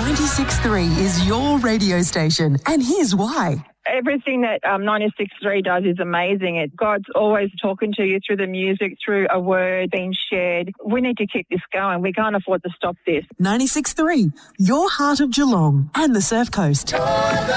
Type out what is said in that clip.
96.3 is your radio station, and here's why. Everything that 96.3 does is amazing. God's always talking to you through the music, through a word being shared. We need to keep this going. We can't afford to stop this. 96.3, your heart of Geelong and the Surf Coast.